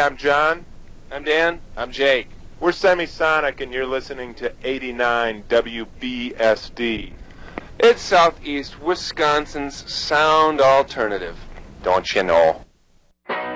I'm John. I'm Dan. I'm Jake. We're Semisonic, and you're listening to 89 WBSD. It's Southeast Wisconsin's sound alternative. Don't you know?